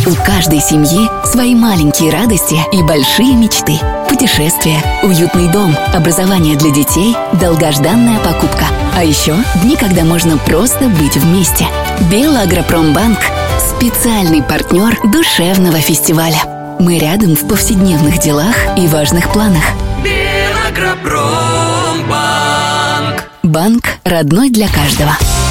У каждой семьи свои маленькие радости и большие мечты. Путешествия, уютный дом, образование для детей, долгожданная покупка. А еще дни, когда можно просто быть вместе. Белагропромбанк – специальный партнер душевного фестиваля. Мы рядом в повседневных делах и важных планах. Белагропромбанк. Банк родной для каждого.